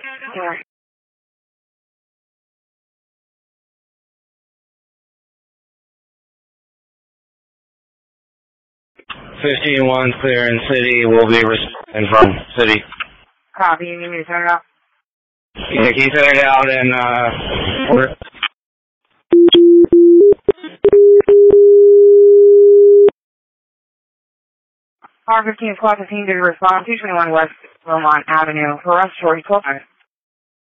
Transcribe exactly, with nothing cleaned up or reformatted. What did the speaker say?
Yeah. fifteen one clear in city. Will be responding from city. Copy. You need me to turn it off? Yeah, can you turn it out and uh? Order? R fifteen, squad fifteen, did respond. two twenty-one West Wilmont Avenue. For respiratory twelve.